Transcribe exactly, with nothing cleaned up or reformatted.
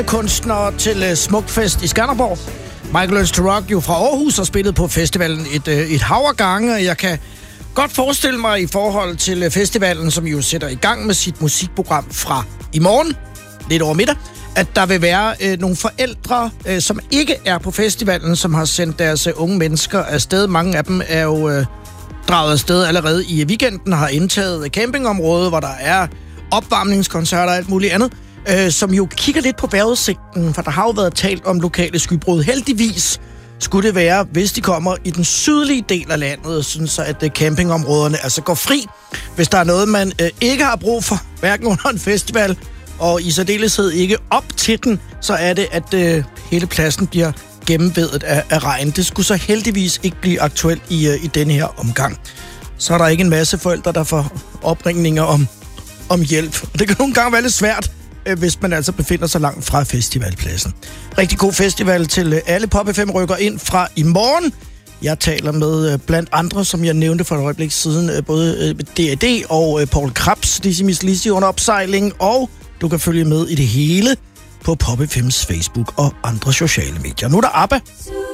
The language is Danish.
Kunstner til Smukfest i Skanderborg. Michael Learns to Rock jo fra Aarhus har spillet på festivalen et, et hav af gange, og jeg kan godt forestille mig i forhold til festivalen, som jo sætter i gang med sit musikprogram fra i morgen, lidt over middag, at der vil være øh, nogle forældre, øh, som ikke er på festivalen, som har sendt deres øh, unge mennesker afsted. Mange af dem er jo øh, draget afsted allerede i weekenden, har indtaget campingområdet, hvor der er opvarmningskoncerter og alt muligt andet, øh, som jo kigger lidt på vejrudsigten, for der har jo været talt om lokale skybrud. Heldigvis skulle det være, hvis de kommer i den sydlige del af landet, synes jeg, at campingområderne altså går fri. Hvis der er noget, man øh, ikke har brug for, hverken under en festival, og i særdeleshed ikke op til den, så er det, at øh, hele pladsen bliver gennemvædet af, af regn. Det skulle så heldigvis ikke blive aktuelt i, øh, i denne her omgang. Så er der ikke en masse forældre, der får opringninger om, om hjælp. Det kan nogle gange være lidt svært, øh, hvis man altså befinder sig langt fra festivalpladsen. Rigtig god festival til øh, alle. Pop F M rykker ind fra i morgen. Jeg taler med øh, blandt andre, som jeg nævnte for et øjeblik siden, øh, både øh, D A D og øh, Paul Krebs, Lizzie Miss Lizzie under opsejling, og du kan følge med i det hele på Pop F M's Facebook og andre sociale medier. Nu er der ABBA.